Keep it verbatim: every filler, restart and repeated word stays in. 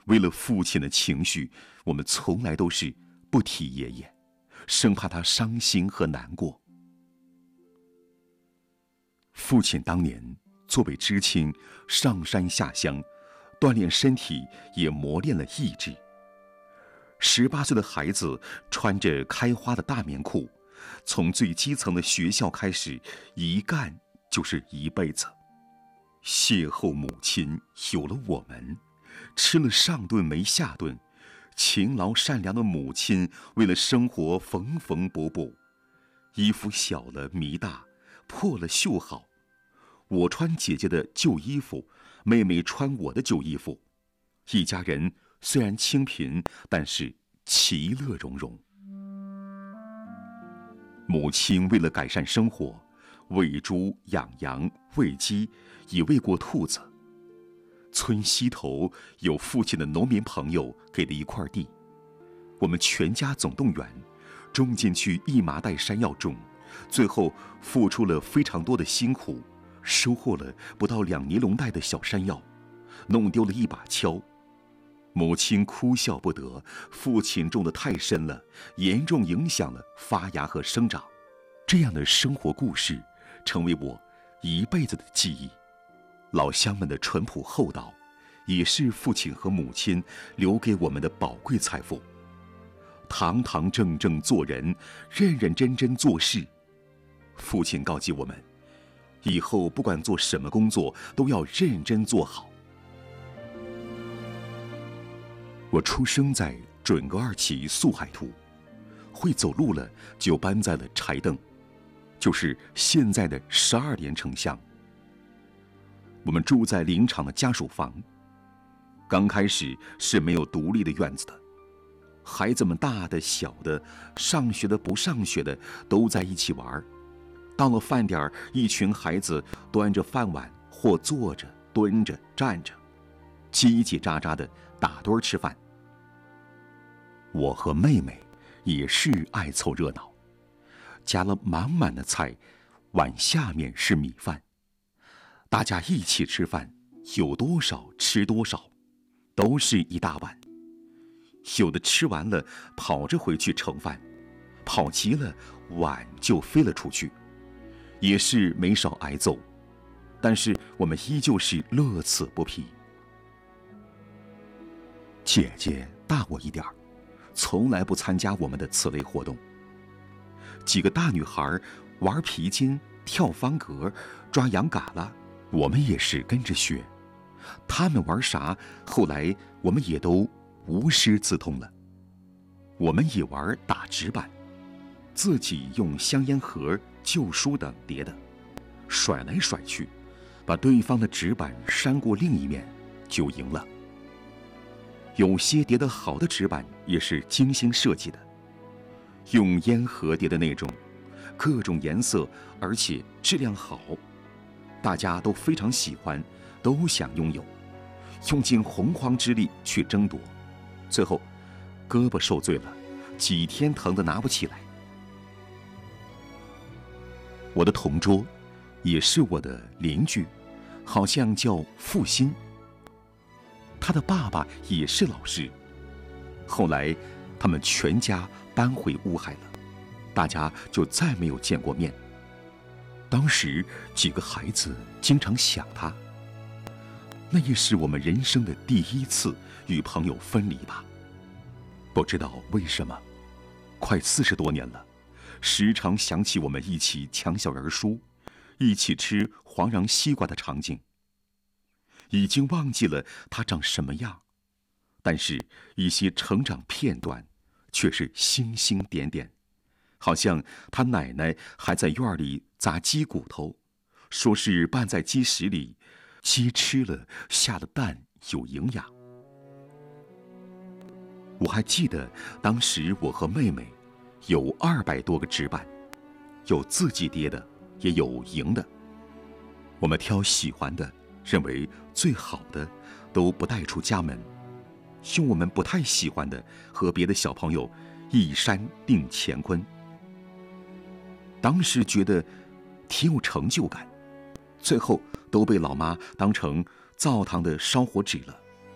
为了父亲的情绪，我们从来都是不提爷爷，生怕他伤心和难过。父亲当年作为知青，上山下乡，锻炼身体，也磨练了意志。十八岁的孩子穿着开花的大棉裤，从最基层的学校开始，一干就是一辈子。邂逅母亲，有了我们，吃了上顿没下顿，勤劳善良的母亲为了生活缝缝补补，衣服小了弥大，破了绣好。我穿姐姐的旧衣服，妹妹穿我的旧衣服，一家人虽然清贫，但是其乐融融。母亲为了改善生活，喂猪养羊喂鸡，也喂过兔子。村西头有父亲的农民朋友给的一块地，我们全家总动员，种进去一麻袋山药种，最后付出了非常多的辛苦，收获了不到两尼龙袋的小山药，弄丢了一把锹。母亲哭笑不得，父亲种得太深了，严重影响了发芽和生长。这样的生活故事成为我一辈子的记忆。老乡们的淳朴厚道，也是父亲和母亲留给我们的宝贵财富。堂堂正正做人，认认真真做事。父亲告诫我们，以后不管做什么工作，都要认真做好。我出生在准噶尔旗素海图，会走路了就搬在了柴埂，就是现在的十二连城乡。我们住在林场的家属房，刚开始是没有独立的院子的，孩子们大的小的，上学的不上学的都在一起玩。到了饭点，一群孩子端着饭碗，或坐着蹲着站着，叽叽喳喳的打堆吃饭。我和妹妹也是爱凑热闹，夹了满满的菜，碗下面是米饭，大家一起吃饭，有多少吃多少，都是一大碗。有的吃完了跑着回去盛饭，跑急了碗就飞了出去，也是没少挨揍，但是我们依旧是乐此不疲。姐姐大我一点儿，从来不参加我们的此类活动。几个大女孩玩皮筋、跳方格、抓羊嘎啦，我们也是跟着学。她们玩啥，后来我们也都无师自通了。我们也玩打纸板，自己用香烟盒、旧书等叠的，甩来甩去，把对方的纸板扇过另一面，就赢了。有些叠得好的纸板也是精心设计的，用烟盒叠的那种，各种颜色，而且质量好，大家都非常喜欢，都想拥有，用尽洪荒之力去争夺，最后胳膊受罪了，几天疼得拿不起来。我的同桌也是我的邻居，好像叫付鑫，他的爸爸也是老师。后来他们全家搬回乌海了，大家就再没有见过面。当时几个孩子经常想他，那也是我们人生的第一次与朋友分离吧。不知道为什么，快四十多年了，时常想起我们一起抢小人书，一起吃黄瓤西瓜的场景。已经忘记了他长什么样，但是一些成长片段却是星星点点，好像他奶奶还在院里砸鸡骨头，说是拌在鸡食里，鸡吃了下了蛋有营养。我还记得当时我和妹妹有二百多个纸板，有自己叠的，也有赢的。我们挑喜欢的，认为最好的都不带出家门，用我们不太喜欢的和别的小朋友一山定乾坤。当时觉得挺有成就感，最后都被老妈当成灶堂的烧火纸了。